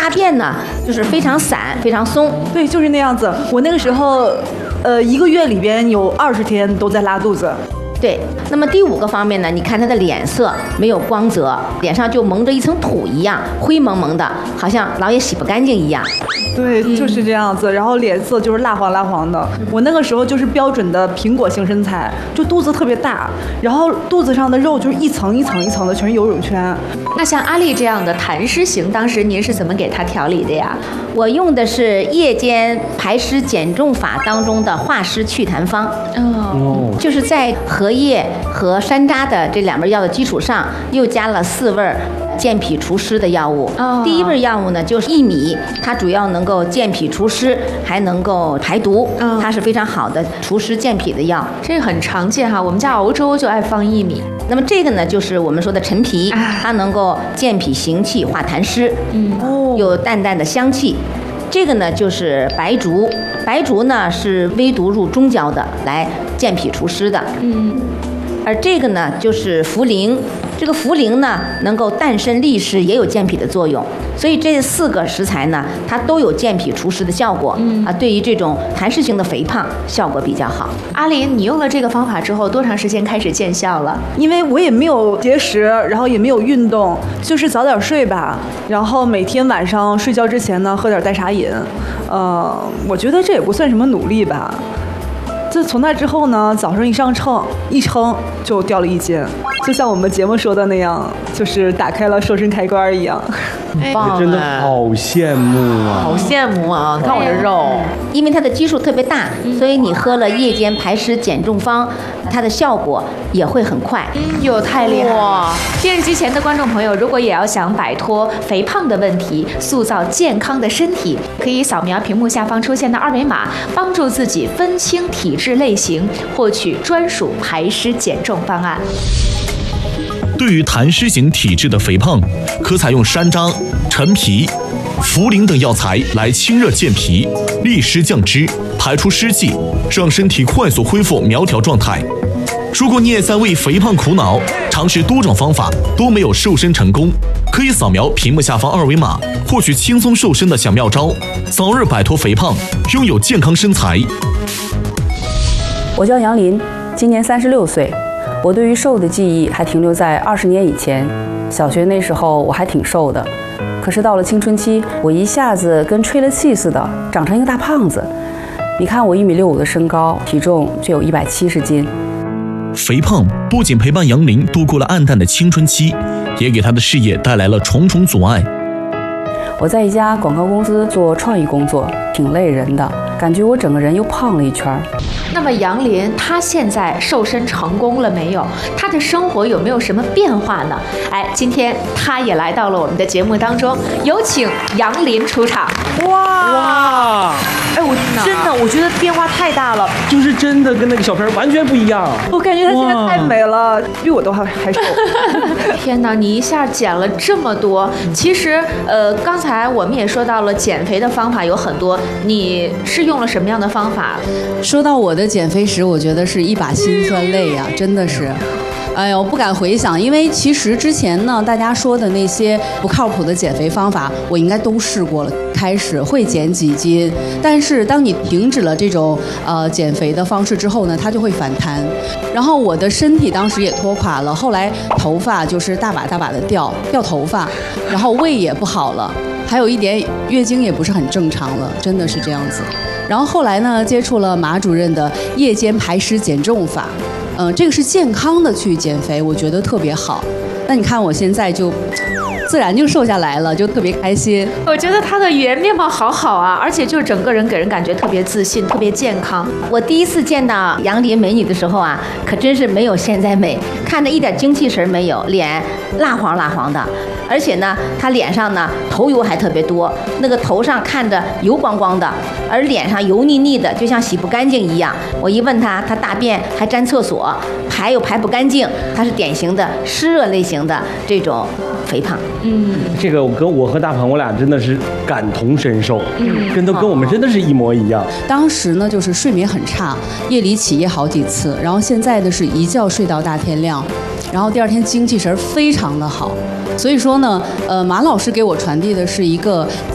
大便呢就是非常散非常松。 对，就是那样子。我那个时候1个月里边有20天都在拉肚子。 对，那么第5个方面呢，你看他的脸色没有光泽，脸上就蒙着一层土一样，灰蒙蒙的，好像老也洗不干净一样。 对，就是这样子。然后脸色就是蜡黄蜡黄的。我那个时候就是标准的苹果型身材，就肚子特别大，然后肚子上的肉就是一层一层一层的，全是游泳圈。 那像阿丽这样的痰湿型，当时您是怎么给她调理的呀？ 我用的是夜间排湿减重法当中的化湿祛痰方。就是在荷叶和山楂的这2味药的基础上，又加了4味健脾除湿的药物。第1味药物呢就是薏米，它主要能够健脾除湿，还能够排毒，它是非常好的除湿健脾的药。 这个很常见哈，我们家熬粥就爱放薏米。 那么这个呢，就是我们说的陈皮，它能够健脾行气、化痰湿，有淡淡的香气。这个呢就是白术，白术呢是微毒入中焦的，来健脾除湿的。而这个呢就是茯苓，这个茯苓呢能够淡渗利湿，也有健脾的作用。所以这4个食材呢，它都有健脾除湿的效果。对于这种痰湿型的肥胖效果比较好。 阿林，你用了这个方法之后，多长时间开始见效了？ 因为我也没有节食，然后也没有运动，就是早点睡吧，然后每天晚上睡觉之前呢喝点代茶饮。我觉得这也不算什么努力吧。就从那之后呢，早上一上秤一称就掉了1斤，就像我们节目说的那样，就是打开了瘦身开关一样。 真的好羡慕啊！ 好羡慕啊！看我这肉， 因为它的基数特别大，所以你喝了夜间排湿减重方，它的效果也会很快。 哟，太厉害了！电视机前的观众朋友，如果也要想摆脱肥胖的问题，塑造健康的身体，可以扫描屏幕下方出现的2维码，帮助自己分清体质类型，获取专属排湿减重方案。 对于痰湿型体质的肥胖，可采用山楂、陈皮、茯苓等药材来清热健脾、利湿降脂、排出湿气，让身体快速恢复苗条状态。如果你也在为肥胖苦恼，尝试多种方法都没有瘦身成功，可以扫描屏幕下方2维码，获取轻松瘦身的小妙招，早日摆脱肥胖，拥有健康身材。 我叫杨林，今年36岁。我对于瘦的记忆还停留在20年以前，小学那时候我还挺瘦的，可是到了青春期，我一下子跟吹了气似的，长成一个大胖子。你看我1.65米的身高，体重就有170斤。 肥胖不仅陪伴杨林度过了暗淡的青春期，也给他的事业带来了重重阻碍。 我在一家广告公司做创意工作，挺累人的，感觉我整个人又胖了一圈。 那么杨林他现在瘦身成功了没有？他的生活有没有什么变化呢？今天他也来到了我们的节目当中，有请杨林出场。 哇！我觉得变化太大了， 就是真的跟那个小片完全不一样。 我感觉她现在太美了，比我都还瘦。 天哪，你一下减了这么多。其实刚才我们也说到了减肥的方法有很多，你是用了什么样的方法？ 说到我的减肥史，我觉得是一把辛酸泪呀，真的是。哎呦，不敢回想，因为其实之前呢，大家说的那些不靠谱的减肥方法，我应该都试过了。开始会减几斤，但是当你停止了这种减肥的方式之后呢，它就会反弹。然后我的身体当时也拖垮了，后来头发就是大把大把的掉头发，然后胃也不好了，还有一点月经也不是很正常了，真的是这样子。然后后来呢，接触了马主任的夜间排湿减重法。这个是健康的去减肥，我觉得特别好。那你看我现在就自然就瘦下来了，就特别开心。 我觉得她的语言面貌好好啊，而且就整个人给人感觉特别自信，特别健康。 我第一次见到杨林美女的时候啊，可真是没有现在美，看着一点精气神没有，脸蜡黄蜡黄的。而且呢，她脸上呢头油还特别多，那个头上看着油光光的，而脸上油腻腻的，就像洗不干净一样。我一问她，她大便还沾厕所，排又排不干净，她是典型的湿热类型的这种肥胖。 这个我和大鹏我俩真的是感同身受，跟我们真的是一模一样。 当时呢就是睡眠很差，夜里起夜好几次，然后现在的是一觉睡到大天亮，然后第二天精气神非常的好。所以说呢，马老师给我传递的是一个